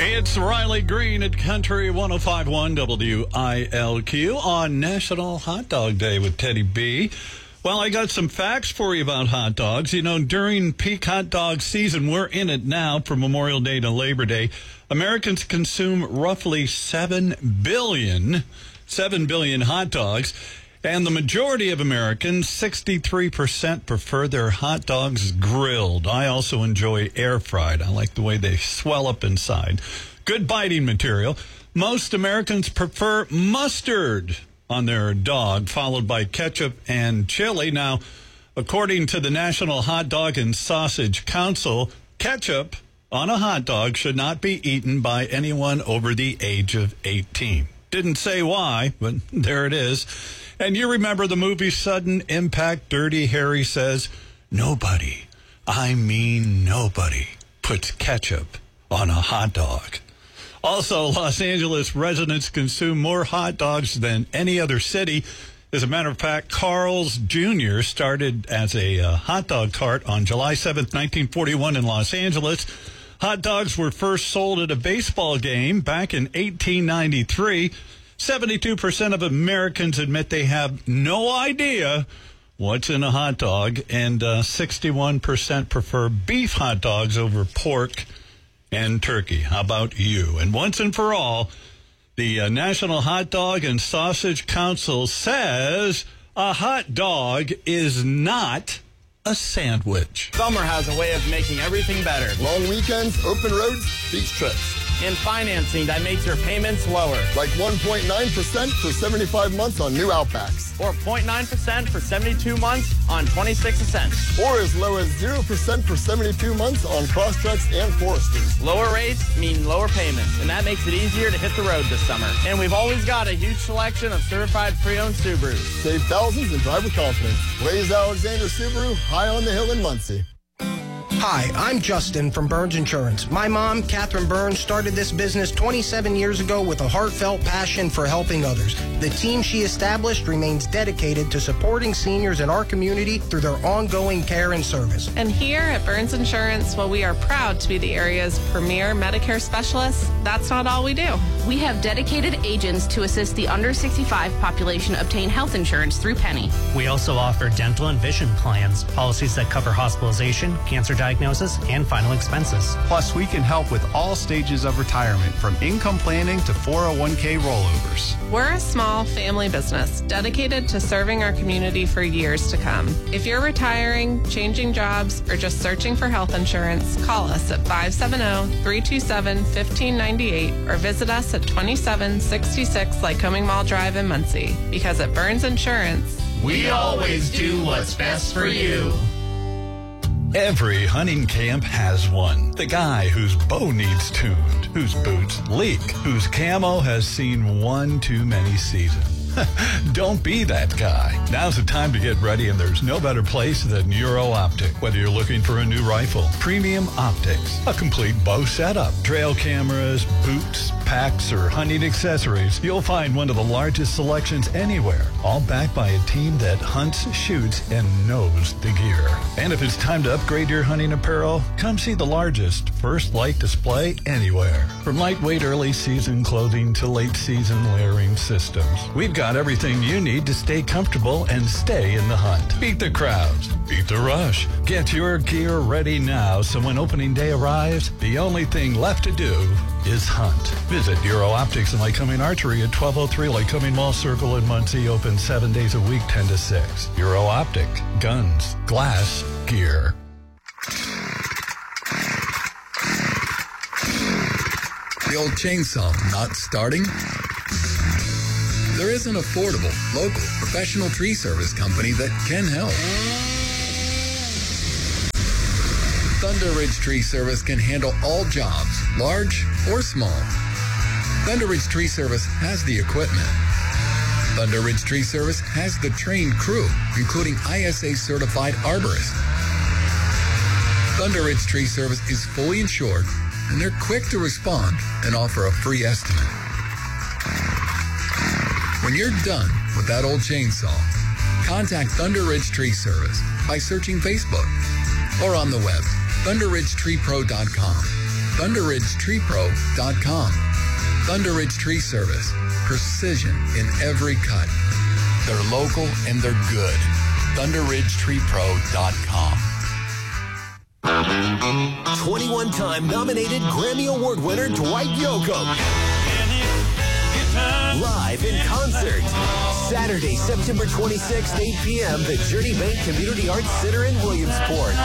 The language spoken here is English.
It's Riley Green at Country 105.1 WILQ on National Hot Dog Day with Teddy B. Well, I got some facts for you about hot dogs. You know, during peak hot dog season, we're in it now from Memorial Day to Labor Day. Americans consume roughly 7 billion hot dogs. And the majority of Americans, 63%, prefer their hot dogs grilled. I also enjoy air fried. I like the way they swell up inside. Good biting material. Most Americans prefer mustard on their dog, followed by ketchup and chili. Now, according to the National Hot Dog and Sausage Council, ketchup on a hot dog should not be eaten by anyone over the age of 18. Didn't say why, but there it is. And you remember the movie Sudden Impact. Dirty Harry says, nobody, I mean nobody, puts ketchup on a hot dog. Also, Los Angeles residents consume more hot dogs than any other city. As a matter of fact, Carl's Jr. started as a hot dog cart on July 7th, 1941 in Los Angeles. Hot dogs were first sold at a baseball game back in 1893. 72% of Americans admit they have no idea what's in a hot dog, and 61% prefer beef hot dogs over pork and turkey. How about you? And once and for all, the National Hot Dog and Sausage Council says a hot dog is not a sandwich. Summer has a way of making everything better. Long weekends, open roads, beach trips. And financing that makes your payments lower. Like 1.9% for 75 months on new Outbacks. Or 0.9% for 72 months on 26 cents. Or as low as 0% for 72 months on Crosstreks and Foresters. Lower rates mean lower payments, and that makes it easier to hit the road this summer. And we've always got a huge selection of certified pre-owned Subarus. Save thousands and drive with confidence. Blaze Alexander Subaru, high on the hill in Muncie. Hi, I'm Justin from Burns Insurance. My mom, Catherine Burns, started this business 27 years ago with a heartfelt passion for helping others. The team she established remains dedicated to supporting seniors in our community through their ongoing care and service. And here at Burns Insurance, while we are proud to be the area's premier Medicare specialists, that's not all we do. We have dedicated agents to assist the under 65 population obtain health insurance through Penny. We also offer dental and vision plans, policies that cover hospitalization, cancer diagnosis, and final expenses. Plus, we can help with all stages of retirement, from income planning to 401k rollovers. We're a small family business dedicated to serving our community for years to come. If you're retiring, changing jobs, or just searching for health insurance, call us at 570-327-1598 or visit us at 2766 Lycoming Mall Drive in Muncie. Because at Burns Insurance, we always do what's best for you. Every hunting camp has one. The guy whose bow needs tuned, whose boots leak, whose camo has seen one too many seasons. Don't be that guy. Now's the time to get ready, and there's no better place than Euro Optic. Whether you're looking for a new rifle, premium optics, a complete bow setup, trail cameras, boots, packs, or hunting accessories, you'll find one of the largest selections anywhere, all backed by a team that hunts, shoots, and knows the gear. And if it's time to upgrade your hunting apparel, come see the largest First Light display anywhere. From lightweight early season clothing to late season layering systems, we've got everything you need to stay comfortable and stay in the hunt. Beat the crowds, beat the rush. Get your gear ready now, so when opening day arrives, the only thing left to do is hunt. Visit Euro Optics and Lycoming Archery at 1203 Lycoming Mall Circle in Muncie, open 7 days a week, 10 to 6. Euro Optic, guns, glass, gear. The old chainsaw not starting? There is an affordable, local, professional tree service company that can help. Thunder Ridge Tree Service can handle all jobs, large or small. Thunder Ridge Tree Service has the equipment. Thunder Ridge Tree Service has the trained crew, including ISA certified arborists. Thunder Ridge Tree Service is fully insured, and they're quick to respond and offer a free estimate. When you're done with that old chainsaw, contact Thunder Ridge Tree Service by searching Facebook or on the web, ThunderRidgeTreePro.com. ThunderRidgeTreePro.com. Thunder Ridge Tree Service. Precision in every cut. They're local and they're good. ThunderRidgeTreePro.com. 21-time nominated Grammy Award winner Dwight Yoakam. Live in concert. Saturday, September 26th, 8 p.m., the Journey Bank Community Arts Center in Williamsport.